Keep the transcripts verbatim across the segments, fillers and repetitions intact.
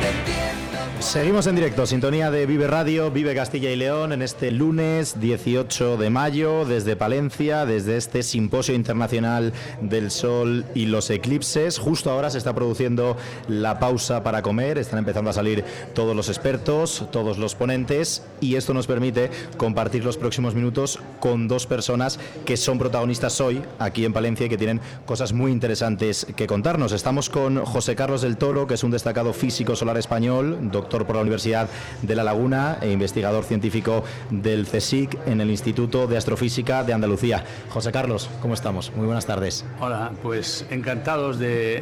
Seguimos en directo, sintonía de Vive Radio, Vive Castilla y León, en este lunes dieciocho de mayo, desde Palencia, desde este Simposio Internacional del Sol y los Eclipses. Justo ahora se está produciendo la pausa para comer, están empezando a salir todos los expertos, todos los ponentes, y esto nos permite compartir los próximos minutos con dos personas que son protagonistas hoy aquí en Palencia y que tienen cosas muy interesantes que contarnos. Estamos con José Carlos del Toro, que es un destacado físico solar español, doctor por la Universidad de La Laguna e investigador científico del CSIC en el Instituto de Astrofísica de Andalucía. José Carlos, ¿cómo estamos? Muy buenas tardes. Hola, pues encantados de,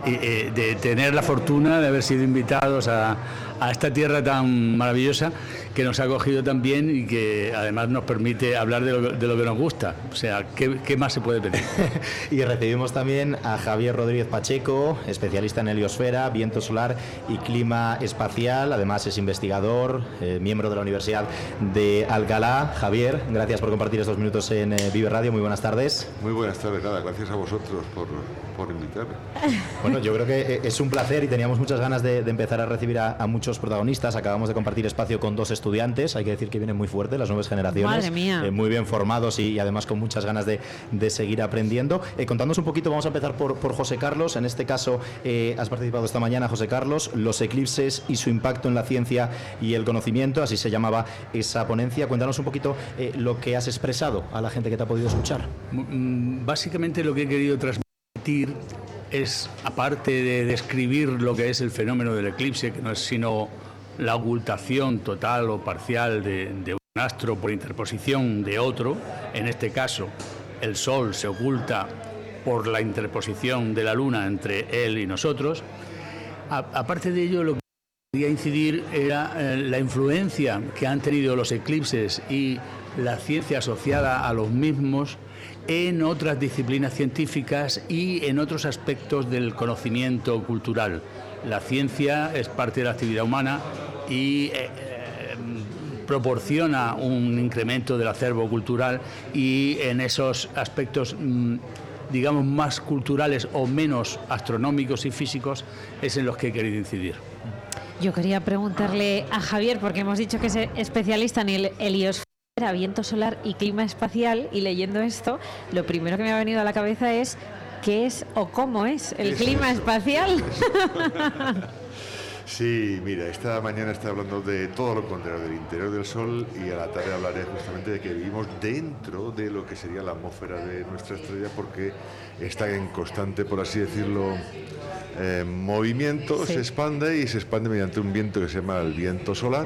de tener la fortuna de haber sido invitados a, a esta tierra tan maravillosa que nos ha acogido tan bien y que además nos permite hablar de lo, de lo que nos gusta. O sea, ¿qué, qué más se puede pedir? Y recibimos también a Javier Rodríguez Pacheco, especialista en heliosfera, viento solar y clima espacial. Además es investigador, eh, miembro de la Universidad de Alcalá. Javier, gracias por compartir estos minutos en eh, Vive Radio. Muy buenas tardes. Muy buenas tardes, nada, gracias a vosotros por, por invitarme. Bueno, yo creo que es un placer y teníamos muchas ganas de, de empezar a recibir a, a muchos protagonistas. Acabamos de compartir espacio con dos estudiantes, hay que decir que vienen muy fuertes las nuevas generaciones. Madre mía. Eh, muy bien formados y, y además con muchas ganas de, de seguir aprendiendo. Eh, contándonos un poquito, vamos a empezar por, por José Carlos. En este caso, eh, has participado esta mañana, José Carlos, los eclipses y su impacto en la ciencia y el conocimiento, así se llamaba esa ponencia. Cuéntanos un poquito eh, lo que has expresado a la gente que te ha podido escuchar. Básicamente lo que he querido transmitir es, aparte de describir lo que es el fenómeno del eclipse, que no es sino la ocultación total o parcial de, de un astro por interposición de otro, en este caso el Sol se oculta por la interposición de la Luna entre él y nosotros. A, aparte de ello, lo que quería incidir era eh, la influencia que han tenido los eclipses y la ciencia asociada a los mismos en otras disciplinas científicas y en otros aspectos del conocimiento cultural. La ciencia es parte de la actividad humana y eh, eh, proporciona un incremento del acervo cultural, y en esos aspectos mmm, digamos más culturales o menos astronómicos y físicos es en los que he querido incidir. Yo quería preguntarle a Javier, porque hemos dicho que es especialista en el heliosfera, viento solar y clima espacial, y leyendo esto, lo primero que me ha venido a la cabeza es ¿qué es o cómo es el Eso, clima eso, espacial? eso. Sí, mira, esta mañana está hablando de todo lo contrario, del interior del Sol, y a la tarde hablaré justamente de que vivimos dentro de lo que sería la atmósfera de nuestra estrella, porque está en constante, por así decirlo, eh, movimiento, sí. Se expande y se expande mediante un viento que se llama el viento solar.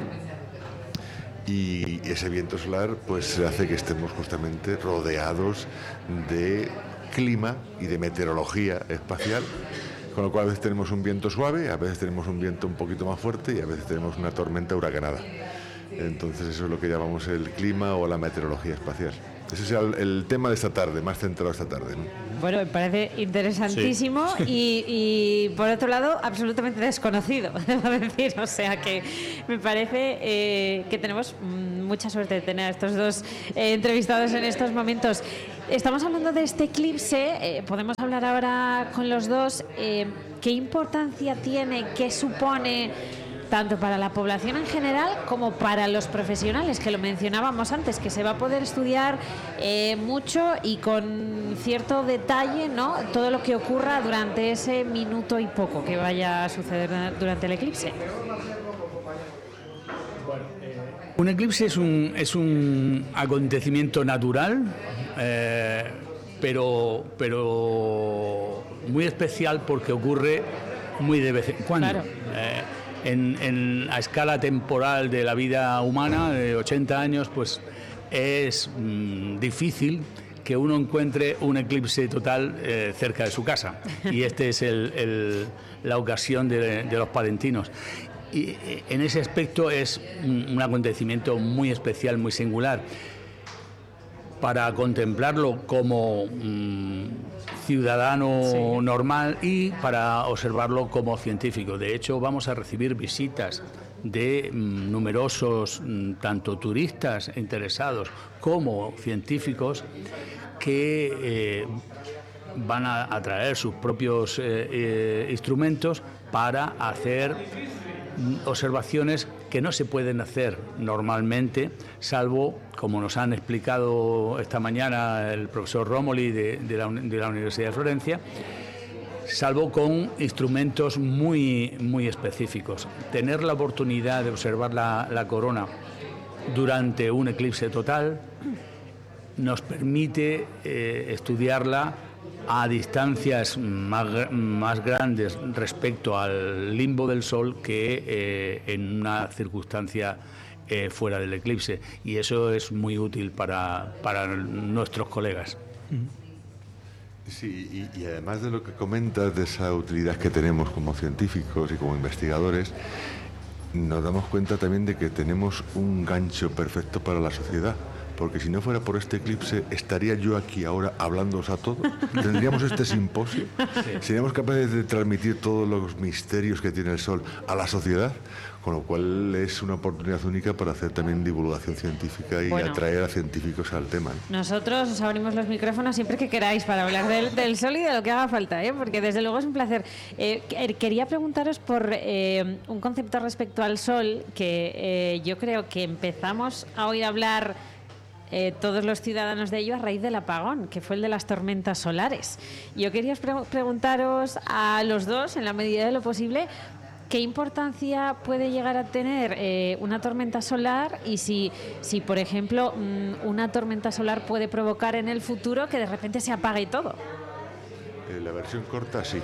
Y ese viento solar pues hace que estemos justamente rodeados de clima y de meteorología espacial, con lo cual a veces tenemos un viento suave, a veces tenemos un viento un poquito más fuerte y a veces tenemos una tormenta huracanada. Entonces eso es lo que llamamos el clima o la meteorología espacial. Ese es el, el tema de esta tarde, más centrado esta tarde, ¿no? Bueno, me parece interesantísimo, sí. y, y por otro lado absolutamente desconocido, debo decir, o sea que me parece eh, que tenemos mucha suerte de tener a estos dos eh, entrevistados en estos momentos. Estamos hablando de este eclipse, eh, podemos hablar ahora con los dos, eh, ¿qué importancia tiene, qué supone tanto para la población en general como para los profesionales, que lo mencionábamos antes, que se va a poder estudiar eh, mucho y con cierto detalle, ¿no?, todo lo que ocurra durante ese minuto y poco que vaya a suceder durante el eclipse? Un eclipse es un, es un acontecimiento natural, eh, pero, pero muy especial porque ocurre muy de vez en cuando. Claro. Eh, En, en, a escala temporal de la vida humana, de ochenta años, pues es mmm, difícil que uno encuentre un eclipse total eh, cerca de su casa. Y este es el, el, la ocasión de, de los palentinos. Y en ese aspecto es un, un acontecimiento muy especial, muy singular. Para contemplarlo como mmm, ciudadano sí. normal y para observarlo como científico. De hecho, vamos a recibir visitas de mmm, numerosos, mmm, tanto turistas interesados como científicos, que eh, van a, a traer sus propios eh, eh, instrumentos para hacer observaciones que no se pueden hacer normalmente, salvo, como nos han explicado esta mañana el profesor Romoli de, de, la, de la Universidad de Florencia, salvo con instrumentos muy, muy específicos. Tener la oportunidad de observar la, la corona durante un eclipse total nos permite eh, estudiarla a distancias más, más grandes respecto al limbo del Sol que eh, en una circunstancia eh, fuera del eclipse, y eso es muy útil para, para nuestros colegas. Sí, y, y además de lo que comentas, de esa utilidad que tenemos como científicos y como investigadores, nos damos cuenta también de que tenemos un gancho perfecto para la sociedad. Porque si no fuera por este eclipse, ¿estaría yo aquí ahora hablándoos a todos? ¿Tendríamos este simposio? Sí. ¿Seríamos capaces de transmitir todos los misterios que tiene el Sol a la sociedad? Con lo cual es una oportunidad única para hacer también divulgación científica y bueno, atraer a científicos al tema. Nosotros os abrimos los micrófonos siempre que queráis para hablar del, del Sol y de lo que haga falta, ¿eh? Porque desde luego es un placer. Eh, quería preguntaros por eh, un concepto respecto al Sol que eh, yo creo que empezamos a oír hablar Eh, todos los ciudadanos de ello a raíz del apagón, que fue el de las tormentas solares. Yo quería pre- preguntaros a los dos, en la medida de lo posible, ¿qué importancia puede llegar a tener eh, una tormenta solar y si, si por ejemplo, mmm, una tormenta solar puede provocar en el futuro que de repente se apague todo? Eh, la versión corta, sí.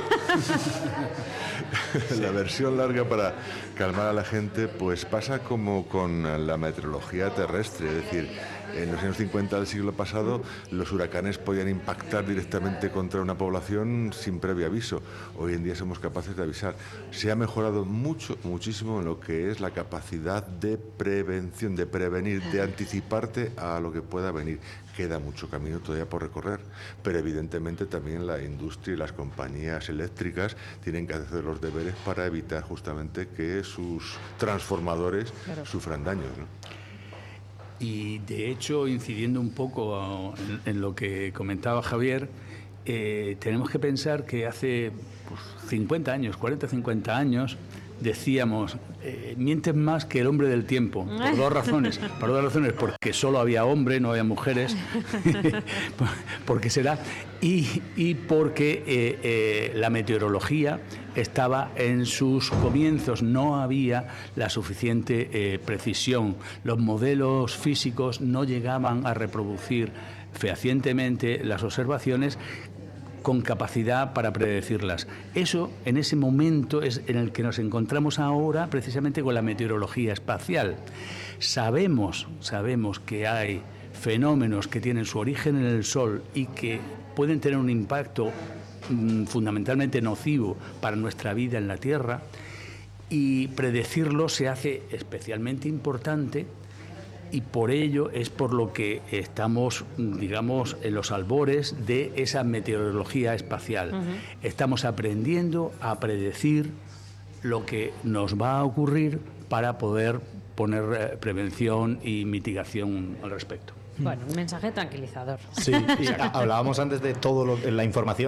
La versión larga, para calmar a la gente, pues pasa como con la meteorología terrestre, es decir, en los años cincuenta del siglo pasado los huracanes podían impactar directamente contra una población sin previo aviso. Hoy en día somos capaces de avisar. Se ha mejorado mucho, muchísimo en lo que es la capacidad de prevención, de prevenir, de anticiparte a lo que pueda venir. Queda mucho camino todavía por recorrer, pero evidentemente también la industria y las compañías eléctricas tienen que hacer los deberes para evitar justamente que sus transformadores claro. sufran daños, ¿no? Y de hecho, incidiendo un poco en, en lo que comentaba Javier, eh, tenemos que pensar que hace pues, cincuenta años, cuarenta, cincuenta años, decíamos, eh, mientes más que el hombre del tiempo, por dos razones, por dos razones, porque solo había hombres, no había mujeres, porque será, y, y porque eh, eh, la meteorología estaba en sus comienzos, no había la suficiente eh, precisión, los modelos físicos no llegaban a reproducir fehacientemente las observaciones con capacidad para predecirlas. Eso, en ese momento, es en el que nos encontramos ahora, precisamente con la meteorología espacial. Sabemos, sabemos que hay fenómenos que tienen su origen en el Sol y que pueden tener un impacto mmm, fundamentalmente nocivo para nuestra vida en la Tierra, y predecirlo se hace especialmente importante. Y por ello es por lo que estamos, digamos, en los albores de esa meteorología espacial. Uh-huh. Estamos aprendiendo a predecir lo que nos va a ocurrir para poder poner prevención y mitigación al respecto. Bueno, un mensaje tranquilizador. Sí, y hablábamos antes de toda la información